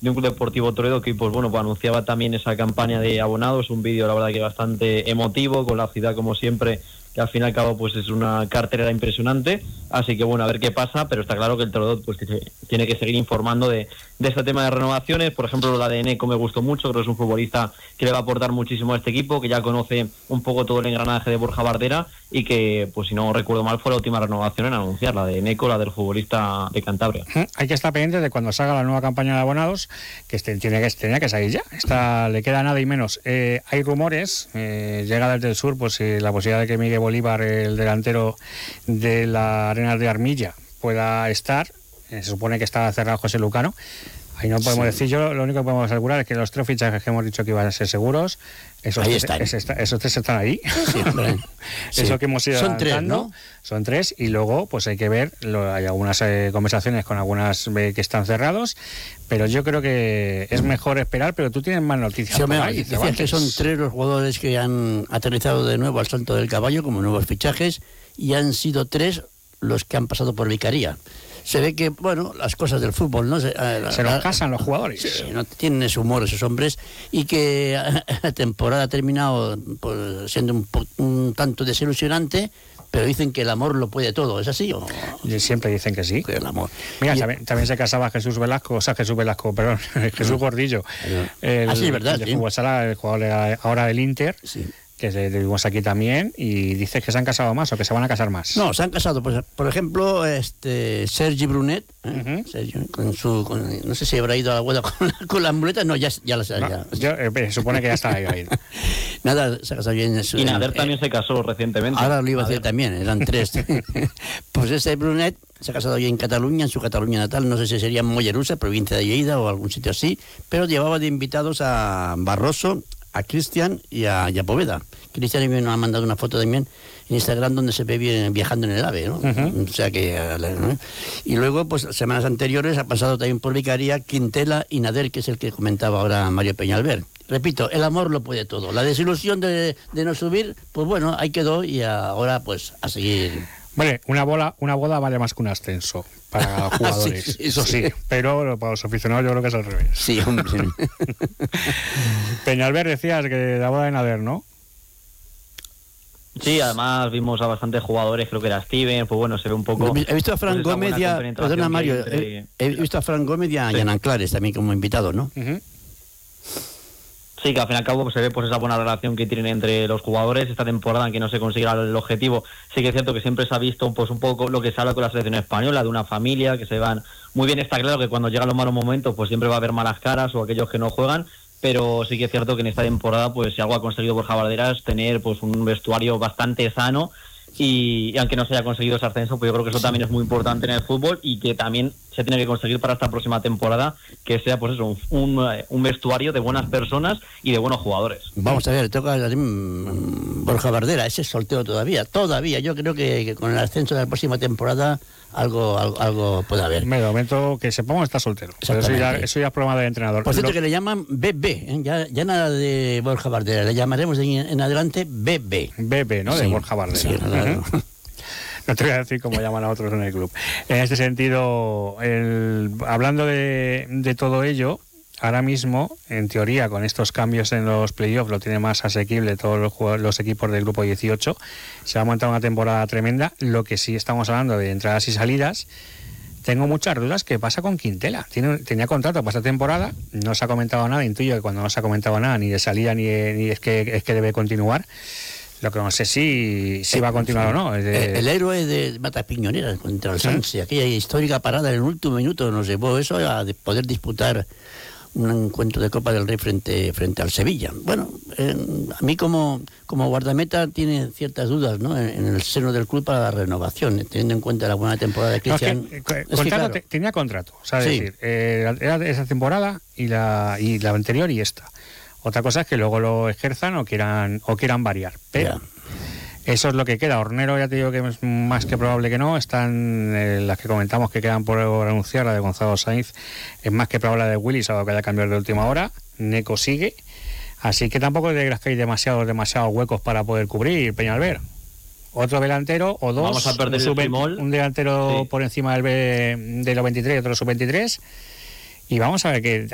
de un Club Deportivo Toledo que pues bueno, pues anunciaba también esa campaña de abonados, un vídeo la verdad que bastante emotivo, con la ciudad como siempre, que al fin y al cabo pues es una cartelera impresionante, así que bueno, a ver qué pasa, pero está claro que el Toledo pues tiene que seguir informando de este tema de renovaciones. Por ejemplo, la de Eneco me gustó mucho, creo que es un futbolista que le va a aportar muchísimo a este equipo, que ya conoce un poco todo el engranaje de Borja Bardera y que, pues si no recuerdo mal, fue la última renovación en anunciar, la de Eneco, la del futbolista de Cantabria. Hay que estar pendiente de cuando salga la nueva campaña de abonados, que tenía que salir ya. Le queda nada y menos. Hay rumores, llega desde el sur, pues la posibilidad de que Miguel Bolívar, el delantero de la Arenas de Armilla, pueda estar. Se supone que está cerrado José Lucano. Ahí no podemos decir, lo único que podemos asegurar es que los 3 fichajes que hemos dicho que iban a ser seguros, esos tres están ahí. Sí, eso que hemos ido son 3, ¿no? Son 3 y luego pues hay que ver, hay algunas conversaciones con algunas que están cerrados, pero yo creo que es mejor esperar, pero tú tienes más noticias. Sí, decías que son 3 los jugadores que han aterrizado de nuevo al salto del caballo como nuevos fichajes y han sido 3 los que han pasado por Vicaría. Se ve que, bueno, las cosas del fútbol, ¿no? Se los casan los jugadores. Sí, no tienen ese humor esos hombres y que la temporada ha terminado pues, siendo un tanto desilusionante, pero dicen que el amor lo puede todo, ¿es así? Siempre dicen que sí. Que el amor. Mira, también se casaba Jesús Velasco, Jesús Gordillo. Así es verdad, el fútbol sala, el jugador ahora del Inter. Sí. Que vivimos aquí también, y dices que se han casado más o que se van a casar más. No, se han casado, pues, por ejemplo, Sergi Brunet, Sergio, no sé si habrá ido a la boda con las muletas, no, ya supone que ya está ahí. Nada, se ha casado bien. Y Nader también se casó recientemente. Ahora lo iba a decir también, eran 3. Pues ese Brunet se ha casado allí en Cataluña, en su Cataluña natal, no sé si sería en Mollerussa, provincia de Lleida o algún sitio así, pero llevaba de invitados a Barroso, a Cristian y a Poveda. Cristian me ha mandado una foto también en Instagram donde se ve viajando en el AVE, ¿no? O sea que... ¿no? Y luego, pues semanas anteriores ha pasado también por Vicaría Quintela y Nader, que es el que comentaba ahora Mario Peñalver. Repito, el amor lo puede todo. La desilusión de no subir, pues bueno, ahí quedó y ahora pues a seguir... Vale, una boda vale más que un ascenso para jugadores, eso sí, pero para los aficionados yo creo que es al revés. Sí, hombre. Peñalver, decías que la boda de Nader, ¿no? Sí, además vimos a bastantes jugadores, creo que era Steven, pues bueno, se ve un poco... He visto a Fran Gómez y a... Perdona, Mario, he visto a Fran Gómez y a Yanan Clares también como invitados, ¿no? Sí, que al fin y al cabo pues, se ve pues esa buena relación que tienen entre los jugadores. Esta temporada, aunque no se consiga el objetivo, sí que es cierto que siempre se ha visto pues un poco lo que se habla con la selección española, de una familia, que se van muy bien. Está claro que cuando llegan los malos momentos pues siempre va a haber malas caras o aquellos que no juegan, pero sí que es cierto que en esta temporada pues si algo ha conseguido Borja Bardera es tener pues un vestuario bastante sano. Y aunque no se haya conseguido ese ascenso, pues yo creo que eso también es muy importante en el fútbol y que también se tiene que conseguir para esta próxima temporada, que sea pues eso, un vestuario de buenas personas y de buenos jugadores. Vamos a ver, toca Borja Bardera, ese es soltero todavía, yo creo que con el ascenso de la próxima temporada algo puede haber. De momento que sepamos está soltero, pero eso ya es problema del entrenador. Por cierto que le llaman BB, ya nada de Borja Bardera, le llamaremos en adelante BB, ¿no? De Borja Bardera. Sí, claro. No te voy a decir cómo llaman a otros en el club. En este sentido, hablando de todo ello, ahora mismo, en teoría, con estos cambios en los playoffs, lo tiene más asequible todos los equipos del grupo 18. Se va a montar una temporada tremenda. Lo que sí estamos hablando de entradas y salidas, tengo muchas dudas. ¿Qué pasa con Quintela? Tenía contrato para esta temporada, no se ha comentado nada. Intuyo que cuando no se ha comentado nada, ni de salida, ni es que debe continuar. Lo que no sé si va a continuar o no. El héroe de Matas Piñoneras contra el Sanse, aquella histórica parada en el último minuto, nos llevó eso a poder disputar un encuentro de Copa del Rey frente al Sevilla. Bueno, a mí como guardameta tiene ciertas dudas, ¿no? En el seno del club para la renovación, teniendo en cuenta la buena temporada de Cristian. Tenía contrato, o sea, sí. Es decir, era esa temporada y la anterior y esta. Otra cosa es que luego lo ejerzan o quieran variar, pero eso es lo que queda. Hornero, ya te digo que es más que probable que no. Están las que comentamos que quedan por anunciar, la de Gonzalo Sainz es más que probable, la de Willy, salvo que haya cambiado de última hora. Neco sigue, así que tampoco creas que hay demasiados huecos para poder cubrir. Peñalver, otro delantero o dos. Vamos a perder un delantero por encima del los 23 y otro sub-23, y vamos a ver qué